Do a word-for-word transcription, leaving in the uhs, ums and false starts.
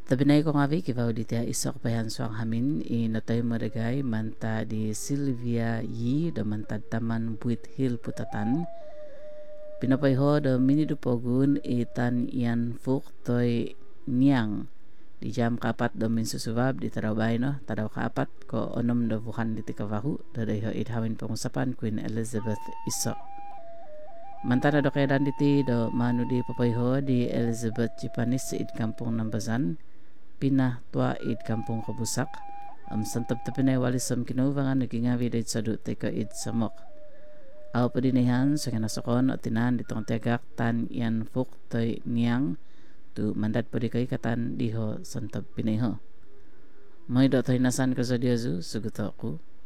Tabinay ko nga vi kibaw di tia isok payan suang hamin inatay maragay manta di Sylvia Yi da mantad taman Buit Hill Putatan. Pinapayho da minidupogun itan ian fuk toy niang di jam kapat do min susubab di tarabay no tadaw kaapat ko onom da bukan di tikavahu da dayho idhawin pengusapan Queen Elizabeth isok. Mantana do kaya diti do manu di papayho di Elizabeth Japanis id kampung Nambazan pinah tua id kampung Kabusak am santap tapinay walisam kinuvangan nagingawi dahit sa dute ka id samok aw padinihan sa kinasokon at tinan ditong tegak tan yan fuk toy niyang tu mandat padi kay katan diho santap pinayho may do toy nasan ka sa diyazu suguto ko